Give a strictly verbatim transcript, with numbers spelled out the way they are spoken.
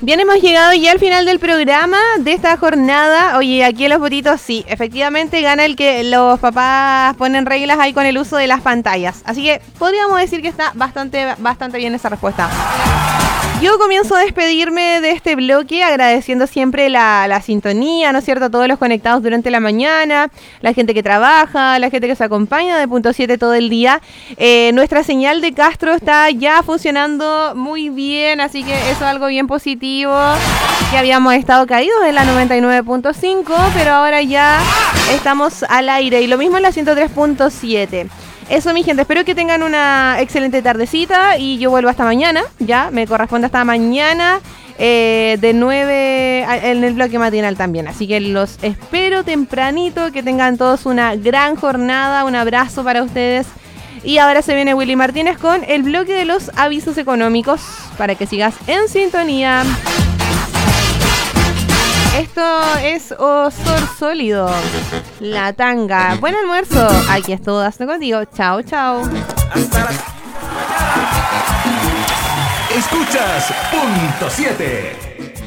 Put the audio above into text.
Bien, hemos llegado ya al final del programa de esta jornada. Oye, aquí en los votitos sí, efectivamente gana el que los papás ponen reglas ahí con el uso de las pantallas. Así que podríamos decir que está bastante, bastante bien esa respuesta. Yo comienzo a despedirme de este bloque agradeciendo siempre la, la sintonía, ¿no es cierto? A todos los conectados durante la mañana, la gente que trabaja, la gente que se acompaña de punto siete todo el día. Eh, nuestra señal de Castro está ya funcionando muy bien, así que eso es algo bien positivo. Que habíamos estado caídos en la noventa y nueve punto cinco, pero ahora ya estamos al aire. Y lo mismo en la ciento tres punto siete. Eso, mi gente, espero que tengan una excelente tardecita y yo vuelvo hasta mañana, ya, me corresponde hasta mañana eh, de nueve a, en el bloque matinal también, así que los espero tempranito, que tengan todos una gran jornada, un abrazo para ustedes y ahora se viene Willy Martínez con el bloque de los avisos económicos para que sigas en sintonía. Esto es Osor Sólido, La Tanga. Buen almuerzo. Aquí estuvo Dazno contigo. Chao, chao. Hasta la... Escuchas punto siete.